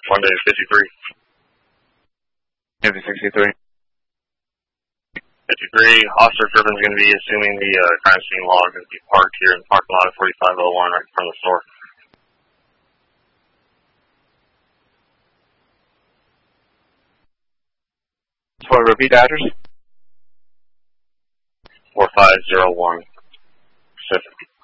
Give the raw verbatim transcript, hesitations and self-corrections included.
Monday fifty-three. Maybe sixty-three. fifty-three, officer driven is going to be assuming the uh, crime scene log is going to be parked here in the parking lot of forty-five oh one right in front of the store. So repeat the address? four five oh one Pacific.